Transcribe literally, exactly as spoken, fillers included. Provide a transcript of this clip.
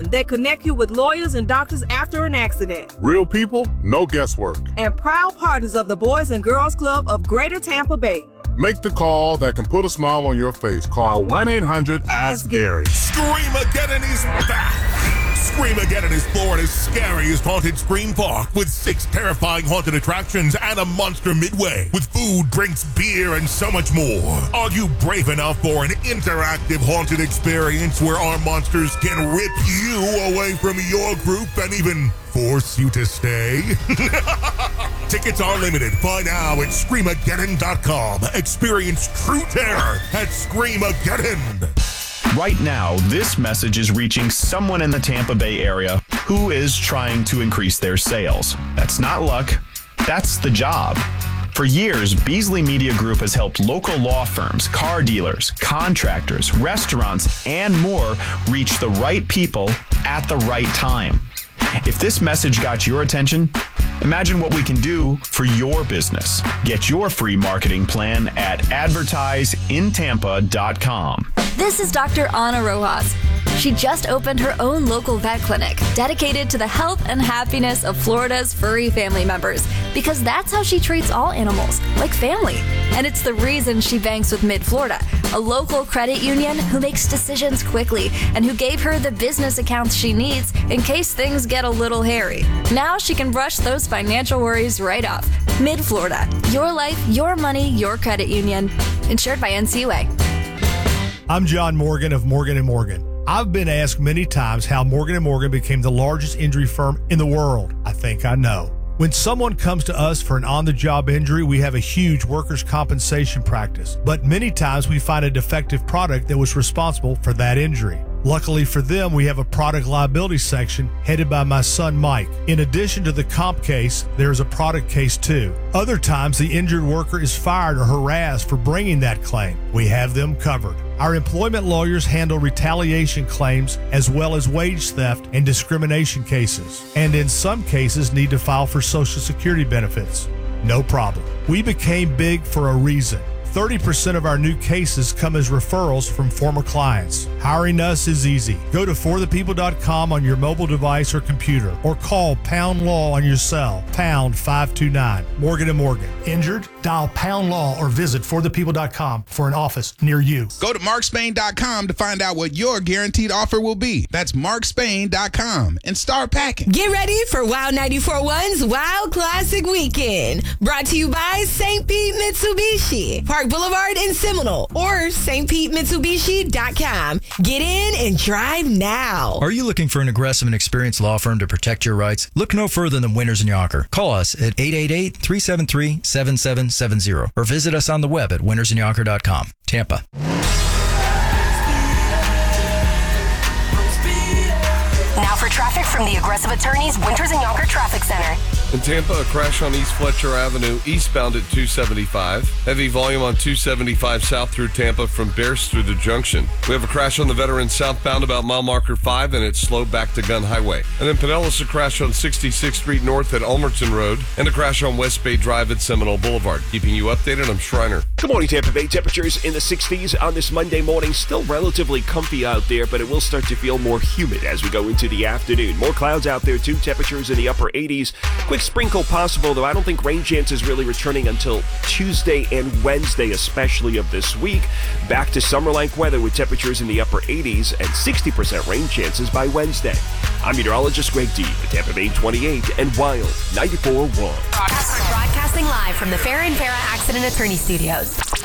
They connect you with lawyers and doctors after an accident. Real people, no guesswork. And proud partners of the Boys and Girls Club of Greater Tampa Bay. Make the call that can put a smile on your face. Call one eight hundred ask Gary. Screamageddon is back. Screamageddon is Florida's scariest haunted scream park with six terrifying haunted attractions and a monster midway with food, drinks, beer, and so much more. Are you brave enough for an interactive haunted experience where our monsters can rip you away from your group and even force you to stay? Tickets are limited. Buy now at Screamageddon dot com. Experience true terror at Screamageddon. Right now, this message is reaching someone in the Tampa Bay area who is trying to increase their sales. That's not luck. That's the job. For years, Beasley Media Group has helped local law firms, car dealers, contractors, restaurants, and more reach the right people at the right time. If this message got your attention, imagine what we can do for your business. Get your free marketing plan at advertise in tampa dot com. This is Doctor Ana Rojas. She just opened her own local vet clinic dedicated to the health and happiness of Florida's furry family members, because that's how she treats all animals, like family. And it's the reason she banks with Mid-Florida, a local credit union who makes decisions quickly and who gave her the business accounts she needs in case things get a little hairy. Now she can brush those financial worries right off. Mid-Florida, your life, your money, your credit union. Insured by N C U A. I'm John Morgan of Morgan and Morgan. I've been asked many times how Morgan and Morgan became the largest injury firm in the world. I think I know. When someone comes to us for an on-the-job injury, we have a huge workers' compensation practice, but many times we find a defective product that was responsible for that injury. Luckily for them, we have a product liability section headed by my son, Mike. In addition to the comp case, there is a product case too. Other times, the injured worker is fired or harassed for bringing that claim. We have them covered. Our employment lawyers handle retaliation claims as well as wage theft and discrimination cases, and in some cases need to file for Social Security benefits. No problem. We became big for a reason. thirty percent of our new cases come as referrals from former clients. Hiring us is easy. Go to for the people dot com on your mobile device or computer, or call Pound Law on your cell, pound five two nine. Morgan and Morgan. Injured? Dial Pound Law or visit for the people dot com for an office near you. Go to mark spain dot com to find out what your guaranteed offer will be. That's mark spain dot com and start packing. Get ready for Wow ninety-four point one's Wow Classic Weekend. Brought to you by Saint Pete Mitsubishi, Park Boulevard in Seminole, or S T Pete Mitsubishi dot com. Get in and drive now. Are you looking for an aggressive and experienced law firm to protect your rights? Look no further than Winters and Yonker. Call us at eight eight eight, three seven three, seven seven seven zero or visit us on the web at winters and yonker dot com. Tampa. Now for traffic from the Aggressive Attorneys Winters and Yonker Traffic Center. In Tampa, a crash on East Fletcher Avenue, eastbound at two seventy-five. Heavy volume on two seventy-five south through Tampa from Bears through the junction. We have a crash on the Veterans southbound about mile marker five, and it's slowed back to Gun Highway. And in Pinellas, a crash on sixty-sixth Street North at Ulmerton Road, and a crash on West Bay Drive at Seminole Boulevard. Keeping you updated, I'm Schreiner. Good morning, Tampa Bay. Temperatures in the sixties on this Monday morning. Still relatively comfy out there, but it will start to feel more humid as we go into the afternoon. More clouds out there, too. Temperatures in the upper eighties. Quick sprinkle possible, though I don't think rain chances really returning until Tuesday and Wednesday, especially of this week. Back to summer-like weather with temperatures in the upper eighties and sixty percent rain chances by Wednesday. I'm meteorologist Greg D. with Tampa Bay twenty-eight and Wild ninety-four point one. Broadcasting live from the Farrah and Farrah Accident Attorney Studios.